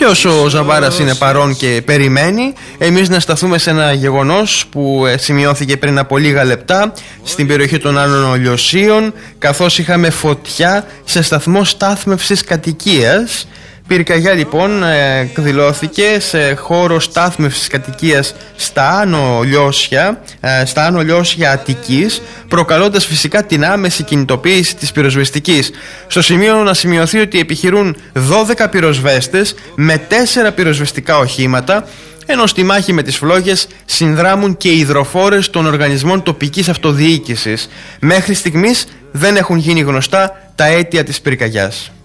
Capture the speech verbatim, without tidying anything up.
Βεβαίως ο Ζαβάρας είναι παρόν και περιμένει. Εμείς να σταθούμε σε ένα γεγονός που σημειώθηκε πριν από λίγα λεπτά στην περιοχή των Άλλων Ολιοσίων, καθώς είχαμε φωτιά σε σταθμό στάθμευσης κατοικίας. Πυρκαγιά λοιπόν εκδηλώθηκε σε χώρο στάθμευσης κατοικίας στα Άνω Λιώσια, στα Άνω Λιώσια Αττικής, προκαλώντας φυσικά την άμεση κινητοποίηση της πυροσβεστικής. Στο σημείο να σημειωθεί ότι επιχειρούν δώδεκα πυροσβέστες με τέσσερα πυροσβεστικά οχήματα, ενώ στη μάχη με τις φλόγες συνδράμουν και οι υδροφόρες των οργανισμών τοπικής αυτοδιοίκησης. Μέχρι στιγμής δεν έχουν γίνει γνωστά τα αίτια της πυρκαγιάς.